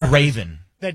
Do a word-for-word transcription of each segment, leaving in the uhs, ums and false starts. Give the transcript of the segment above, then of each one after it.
Raven. That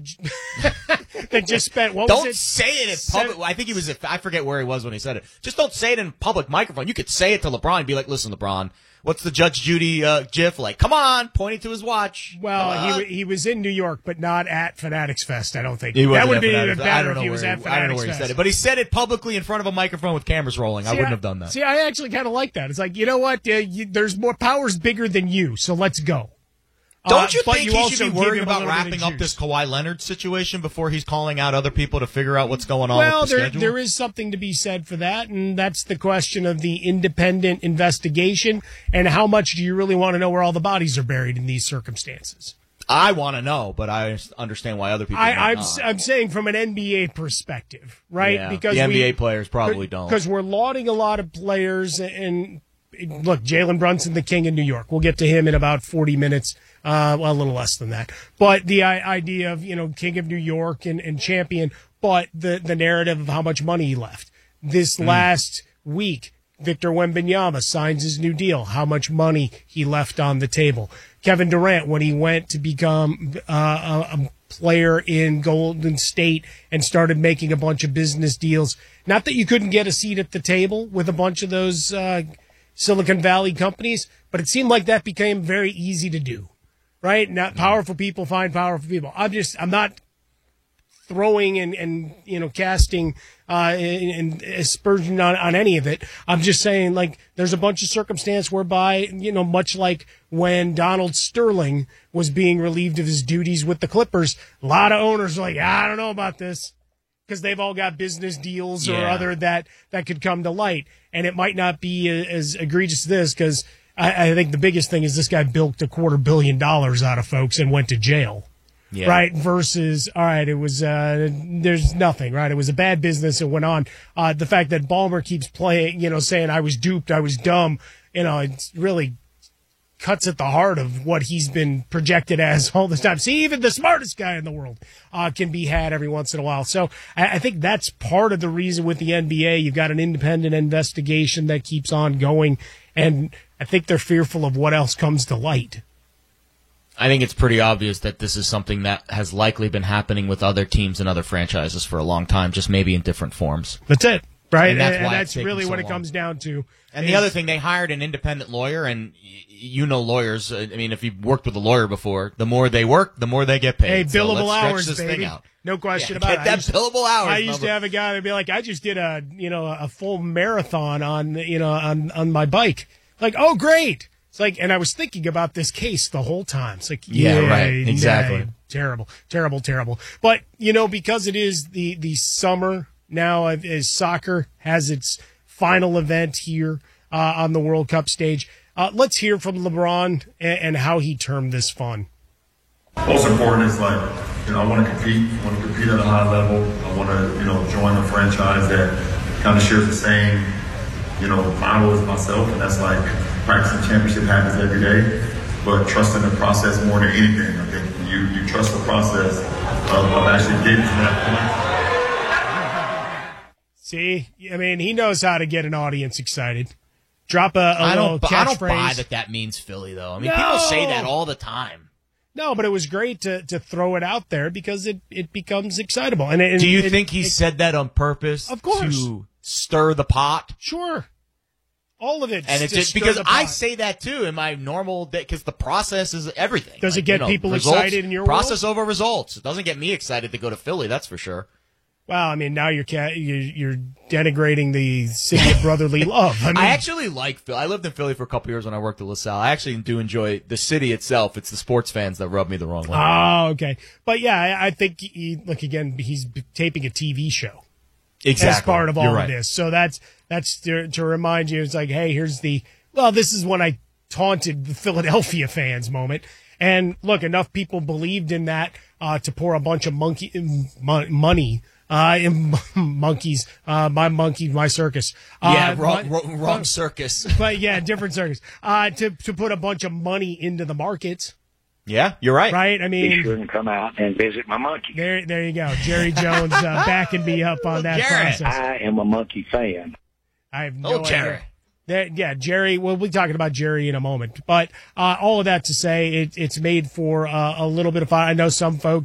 that just spent what don't was it? say it in public. I think he was. I forget where he was when he said it. Just don't say it in public microphone. You could say it to LeBron and be like, "Listen, LeBron, what's the Judge Judy uh, gif like? Come on," pointing to his watch. Well, he he was in New York, but not at Fanatics Fest. I don't think he that would at be Fanatics. even better if he where was at Fanatics I don't know where Fest. he said it, but he said it publicly in front of a microphone with cameras rolling. See, I wouldn't I, have done that. See, I actually kind of like that. It's like, you know what? Uh, you, there's more powers bigger than you, so let's go. Don't you uh, think you he also should be give worried him a about little bit of wrapping up juice. this Kawhi Leonard situation before he's calling out other people to figure out what's going on Well, with the there, schedule? there is something to be said for that, and that's the question of the independent investigation and how much do you really want to know where all the bodies are buried in these circumstances? I want to know, but I understand why other people I, might I'm, not. I'm saying from an N B A perspective, right? Yeah, because the N B A we, players probably don't. Because we're lauding a lot of players, and look, Jalen Brunson, the king in New York. We'll get to him in about forty minutes. Uh, well, a little less than that. But the I- idea of, you know, king of New York and, and champion, but the, the narrative of how much money he left. This mm. last week, Victor Wembanyama signs his new deal, how much money he left on the table. Kevin Durant, when he went to become uh, a, a player in Golden State and started making a bunch of business deals. Not that you couldn't get a seat at the table with a bunch of those uh, Silicon Valley companies, but it seemed like that became very easy to do. Right? Not powerful people find powerful people. I'm just, I'm not throwing and, and you know, casting uh, and aspersion on, on any of it. I'm just saying, like, there's a bunch of circumstance whereby, you know, much like when Donald Sterling was being relieved of his duties with the Clippers, a lot of owners are like, I don't know about this, because they've all got business deals yeah. or other that, that could come to light. And it might not be as egregious as this, because I, I think the biggest thing is this guy bilked a quarter billion dollars out of folks and went to jail. Yeah. Right. Versus, all right, it was, uh, there's nothing, right? It was a bad business. It went on. Uh, the fact that Ballmer keeps playing, you know, saying I was duped, I was dumb, you know, it's really cuts at the heart of what he's been projected as all the time. See, even the smartest guy in the world, uh, can be had every once in a while. So I, I think that's part of the reason with the N B A. You've got an independent investigation that keeps on going. And I think they're fearful of what else comes to light. I think it's pretty obvious that this is something that has likely been happening with other teams and other franchises for a long time, just maybe in different forms. That's it, right? And that's, and, why and that's really so what it long. comes down to. And is, the other thing, they hired an independent lawyer, and you know lawyers. I mean, if you've worked with a lawyer before, the more they work, the more they get paid. Hey, billable so let's stretch hours, this baby. thing out. No question yeah, about get it. That I used, billable hours. I used number. to have a guy that'd be like, I just did a you know a full marathon on you know on on my bike. Like, oh great. It's like, and I was thinking about this case the whole time. It's like, yeah, yeah right, exactly. Nah, terrible, terrible, terrible. But you know, because it is the the summer now, as soccer has its final event here uh, on the World Cup stage, uh, let's hear from LeBron and, and how he termed this fun. Most important is like, you know, I want to compete. I want to compete at a high level. I want to, you know, join a franchise that kind of shares the same, you know, model as myself, and that's like practicing championship habits every day, but trusting the process more than anything. I think you, you trust the process of, of actually getting to that point. See, I mean, he knows how to get an audience excited. Drop a, a I little don't, I don't catchphrase. buy that that means Philly, though. I mean, No. people say that all the time. No, but it was great to, to throw it out there because it, it becomes excitable. And, and Do you it, think he it, said that on purpose? Of course. To stir the pot? Sure. All of it. And it's just because I say that too in my normal day, because the process is everything. Does like, it get you know, people results, excited in your process world? over results? It doesn't get me excited to go to Philly, that's for sure. Well, I mean, now you're ca- you're, you're denigrating the city of brotherly love. I, mean, I actually like Philly. I lived in Philly for a couple years when I worked at LaSalle. I actually do enjoy the city itself. It's the sports fans that rub me the wrong way. Oh, okay. But yeah, I, I think he, look again. He's taping a T V show. Exactly. As part of all You're of right. this. So that's that's to, to remind you. It's like, hey, here's the well. This is when I taunted the Philadelphia fans moment. And look, enough people believed in that uh, to pour a bunch of monkey mon- money. Uh, in monkeys, uh, my monkey, my circus. Uh, Yeah, wrong, but, wrong, wrong circus. But yeah, different circus. Uh, to, to put a bunch of money into the markets. Yeah, you're right. Right? I mean. Be sure and come out and visit my monkey. There, there you go. Jerry Jones, uh, backing me up on that Garrett. process. I am a monkey fan. I have no Oh, idea. Jerry. There, yeah, Jerry. We'll be talking about Jerry in a moment. But uh, all of that to say, it, it's made for uh, a little bit of fun. I know some folks